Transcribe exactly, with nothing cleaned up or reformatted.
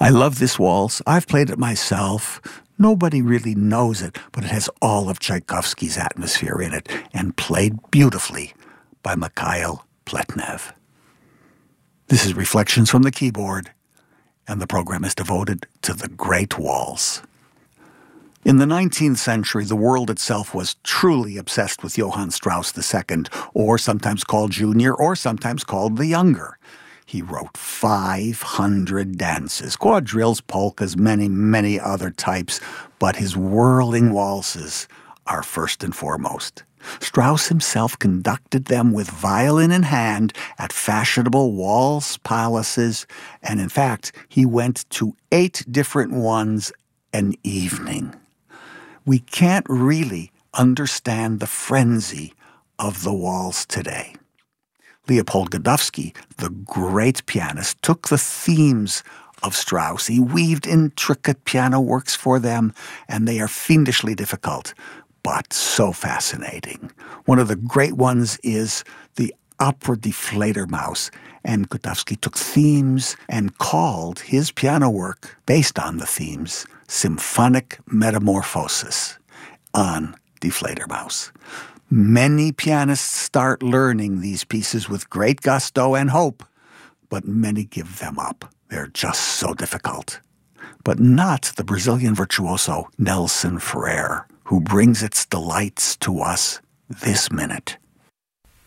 I love this waltz. I've played it myself. Nobody really knows it, but it has all of Tchaikovsky's atmosphere in it, and played beautifully by Mikhail Pletnev. This is Reflections from the Keyboard, and the program is devoted to the great waltz. In the nineteenth century, the world itself was truly obsessed with Johann Strauss the Second, or sometimes called Junior, or sometimes called the Younger. He wrote five hundred dances, quadrilles, polkas, many, many other types, but his whirling waltzes are first and foremost. Strauss himself conducted them with violin in hand at fashionable waltz palaces, and in fact, he went to eight different ones an evening. We can't really understand the frenzy of the waltz today. Leopold Godowsky, the great pianist, took the themes of Strauss. He weaved intricate piano works for them, and they are fiendishly difficult, but so fascinating. One of the great ones is the Opera Die Fledermaus, and Godowsky took themes and called his piano work, based on the themes, Symphonic Metamorphosis on Die Fledermaus. Many pianists start learning these pieces with great gusto and hope, but many give them up. They're just so difficult. But not the Brazilian virtuoso Nelson Ferrer, who brings its delights to us this minute.